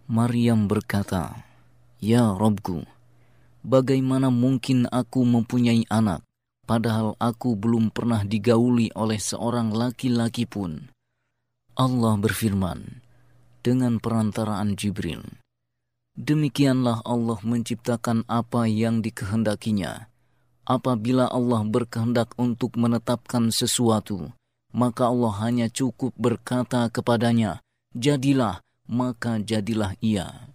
Maryam berkata, "Ya Rabbku, bagaimana mungkin aku mempunyai anak, padahal aku belum pernah digauli oleh seorang laki-laki pun?" Allah berfirman dengan perantaraan Jibril, "Demikianlah Allah menciptakan apa yang dikehendakinya. Apabila Allah berkehendak untuk menetapkan sesuatu, maka Allah hanya cukup berkata kepadanya, 'Jadilah,' maka jadilah ia."